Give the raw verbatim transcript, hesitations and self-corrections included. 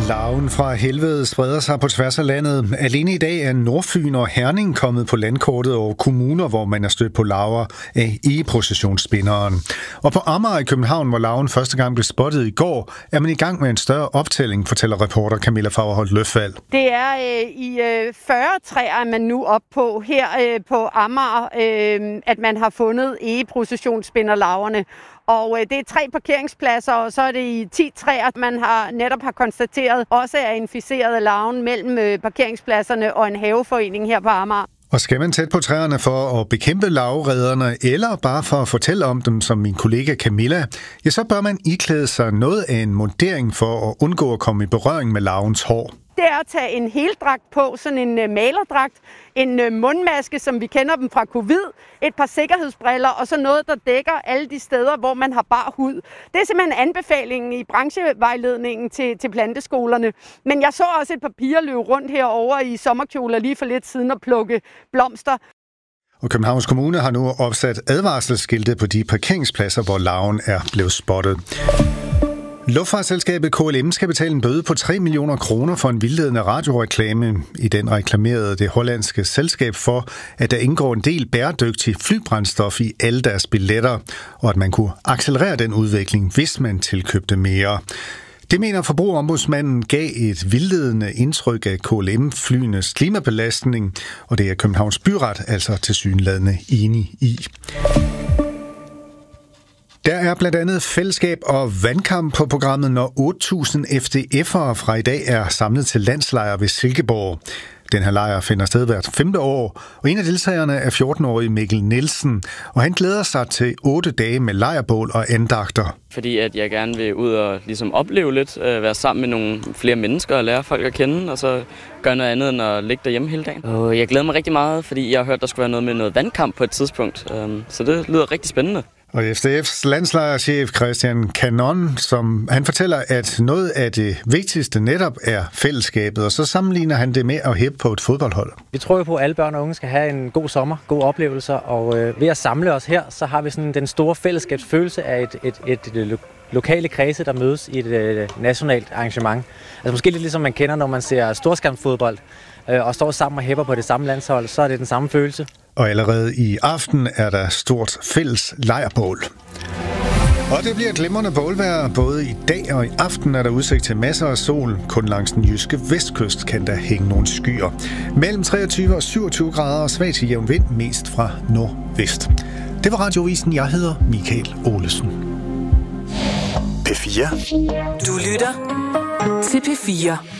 Larven fra helvede spreder sig på tværs af landet. Alene i dag er Nordfyn og Herning kommet på landkortet over kommuner, hvor man er stødt på larver af egeprocessionsspinderen. Og på Amager i København, hvor larven første gang blev spottet i går, er man i gang med en større optælling, fortæller reporter Camilla Fagerholt Løfvald. Det er øh, i øh, fyrre træer, man nu op på her øh, på Amager, øh, at man har fundet egeprocessionsspinderlarverne. Og øh, det er tre parkeringspladser, og så er det i ti træer, man har netop har konstateret også er inficeret af larven mellem øh, parkeringspladserne og en haveforening her på Amager. Og skal man tæt på træerne for at bekæmpe larveredderne, eller bare for at fortælle om dem, som min kollega Camilla, ja, så bør man iklæde sig noget af en mundering for at undgå at komme i berøring med larvens hår. Det er at tage en heldragt på, sådan en uh, malerdragt, en uh, mundmaske, som vi kender dem fra covid, et par sikkerhedsbriller og så noget, der dækker alle de steder, hvor man har bar hud. Det er simpelthen anbefalingen i branchevejledningen til, til planteskolerne. Men jeg så også et par piger løbe rundt herovre i sommerkjoler lige for lidt siden og plukke blomster. Og Københavns Kommune har nu opsat advarselsskilte på de parkeringspladser, hvor larven er blevet spottet. Luftfartsselskabet K L M skal betale en bøde på tre millioner kroner for en vildledende radioreklame. I den reklamerede det hollandske selskab for, at der indgår en del bæredygtig flybrændstof i alle deres billetter, og at man kunne accelerere den udvikling, hvis man tilkøbte mere. Det mener Forbrugerombudsmanden gav et vildledende indtryk af K L M-flyenes klimabelastning, og det er Københavns Byret altså tilsyneladende enig i. Der er blandt andet fællesskab og vandkamp på programmet, når otte tusind F D F'ere fra i dag er samlet til landslejr ved Silkeborg. Den her lejr finder sted hvert femte år, og en af deltagerne er fjorten-årige Mikkel Nielsen, og han glæder sig til otte dage med lejrbål og andagter. Fordi at jeg gerne vil ud og ligesom opleve lidt, være sammen med nogle flere mennesker og lære folk at kende, og så gøre noget andet end at ligge derhjemme hele dagen. Og jeg glæder mig rigtig meget, fordi jeg har hørt, der skulle være noget med noget vandkamp på et tidspunkt, så det lyder rigtig spændende. Og F D F's landslejrchef Christian Kanon, som han fortæller, at noget af det vigtigste netop er fællesskabet, og så sammenligner han det med at hæppe på et fodboldhold. Vi tror jo på, at alle børn og unge skal have en god sommer, gode oplevelser, og øh, ved at samle os her, så har vi sådan den store fællesskabsfølelse af et, et, et, et, et lokale kredse, der mødes i et øh, nationalt arrangement. Altså måske lidt ligesom man kender, når man ser storskærmsfodbold øh, og står sammen og hæpper på det samme landshold, så er det den samme følelse. Og allerede i aften er der stort fælles lejrbål. Og det bliver glimrende bålvejr. Både i dag og i aften er der udsigt til masser af sol. Kun langs den jyske vestkyst kan der hænge nogle skyer. Mellem treogtyve og syvogtyve grader og svag til jævn vind, mest fra nordvest. Det var Radiovisen. Jeg hedder Michael Olesen. P fire. Du lytter til P fire.